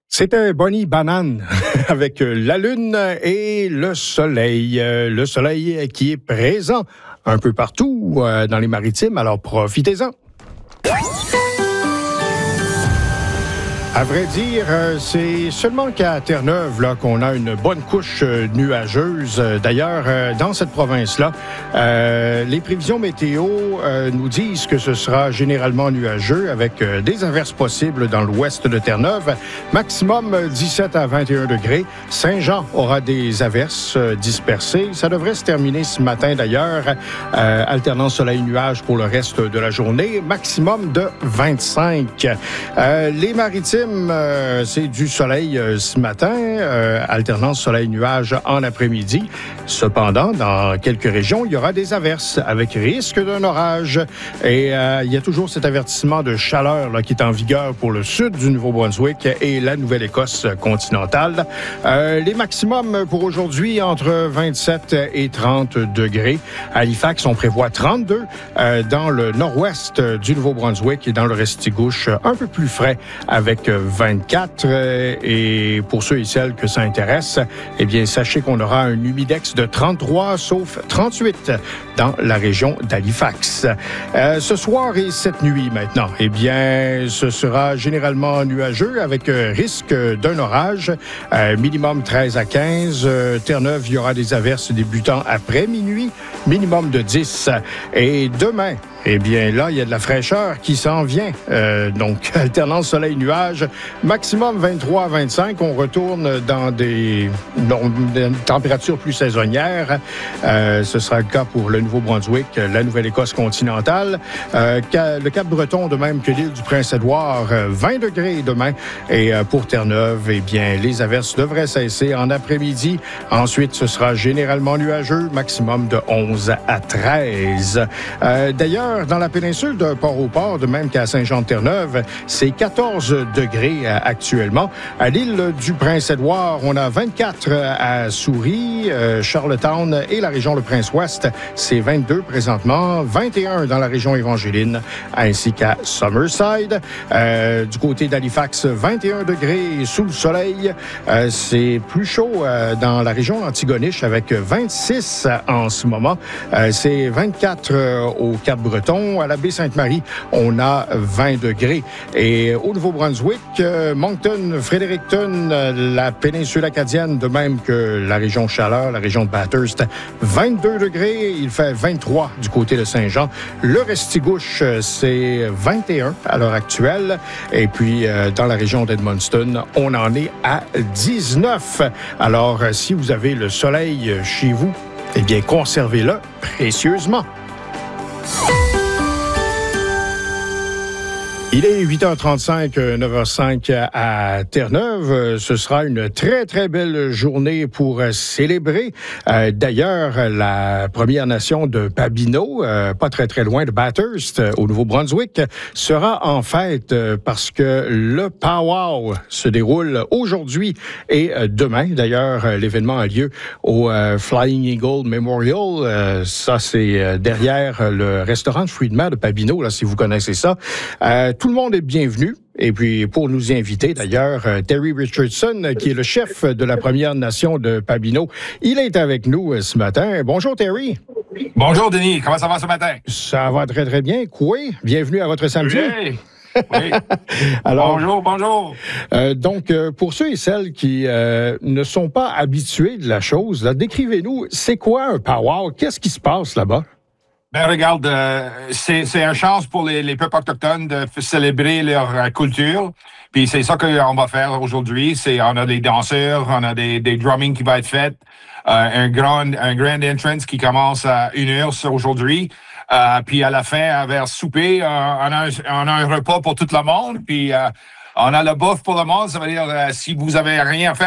C'était Bonnie Banane avec la lune et le soleil. Le soleil qui est présent un peu partout dans les maritimes, alors profitez-en. À vrai dire, c'est seulement qu'à Terre-Neuve là, qu'on a une bonne couche nuageuse. D'ailleurs, dans cette province-là, les prévisions météo nous disent que ce sera généralement nuageux avec des averses possibles dans l'ouest de Terre-Neuve. Maximum 17 à 21 degrés. Saint-Jean aura des averses dispersées. Ça devrait se terminer ce matin d'ailleurs. Alternant soleil-nuage pour le reste de la journée. Maximum de 25. Les maritimes, c'est du soleil ce matin, alternance soleil-nuage en après-midi. Cependant, dans quelques régions, il y aura des averses avec risque d'un orage. Et il y a toujours cet avertissement de chaleur là, qui est en vigueur pour le sud du Nouveau-Brunswick et la Nouvelle-Écosse continentale. Les maximums pour aujourd'hui, entre 27 et 30 degrés. À Halifax, on prévoit 32 dans le nord-ouest du Nouveau-Brunswick et dans le Restigouche, un peu plus frais avec 24. Et pour ceux et celles que ça intéresse, eh bien, sachez qu'on aura un humidex de 33, sauf 38 dans la région d'Halifax. Ce soir et cette nuit maintenant, eh bien, ce sera généralement nuageux avec risque d'un orage. Minimum 13 à 15. Terre-Neuve, il y aura des averses débutant après minuit. Minimum de 10. Et demain, eh bien, là, il y a de la fraîcheur qui s'en vient. Donc, alternance soleil-nuage, maximum 23 à 25. On retourne dans des températures plus saisonnières. Ce sera le cas pour le Nouveau-Brunswick, la Nouvelle-Écosse continentale. Le Cap-Breton, de même que l'île du Prince-Édouard, 20 degrés demain. Et pour Terre-Neuve, eh bien, les averses devraient cesser en après-midi. Ensuite, ce sera généralement nuageux, maximum de 11 à 13. D'ailleurs, dans la péninsule de Port-au-Port, de même qu'à Saint-Jean-de-Terre-Neuve, c'est 14 degrés actuellement. À l'île du Prince-Édouard, on a 24 à Souris, Charlottetown et la région Le Prince-Ouest. C'est 22 présentement, 21 dans la région Évangéline, ainsi qu'à Summerside. Du côté d'Halifax, 21 degrés sous le soleil. C'est plus chaud dans la région Antigonish avec 26 en ce moment. C'est 24 au Cap-Breton. À la baie Sainte-Marie, on a 20 degrés. Et au Nouveau-Brunswick, Moncton, Fredericton, la péninsule acadienne, de même que la région Chaleur, la région de Bathurst, 22 degrés. Il fait 23 du côté de Saint-Jean. Le Restigouche, c'est 21 à l'heure actuelle. Et puis, dans la région d'Edmundston, on en est à 19. Alors, si vous avez le soleil chez vous, eh bien, conservez-le précieusement. Il est 8h35, 9h05 à Terre-Neuve. Ce sera une très, très belle journée pour célébrer. D'ailleurs, la Première Nation de Pabineau, pas très, très loin de Bathurst, au Nouveau-Brunswick, sera en fête parce que le powwow se déroule aujourd'hui et demain. D'ailleurs, l'événement a lieu au Flying Eagle Memorial. Ça, c'est derrière le restaurant de fruits de mer de Pabineau, là, si vous connaissez ça. Tout le monde est bienvenu. Et puis, pour nous inviter, d'ailleurs, Terry Richardson, qui est le chef de la Première Nation de Pabineau, il est avec nous ce matin. Bonjour, Terry. Bonjour, Denis. Comment ça va ce matin? Ça va très, très bien. Oui, bienvenue à votre samedi. Oui. Oui. Alors, bonjour. Donc, pour ceux et celles qui ne sont pas habitués de la chose, là, décrivez-nous, c'est quoi un powwow? Qu'est-ce qui se passe là-bas? Ben regarde, c'est une chance pour les peuples autochtones de célébrer leur culture. Puis c'est ça qu'on va faire aujourd'hui. On a des danseurs, on a des drumming qui va être fait, un grand entrance qui commence à 1h aujourd'hui. Puis à la fin, vers souper, on a un repas pour tout le monde. Puis on a le bouffe pour le monde. Ça veut dire si vous avez rien à faire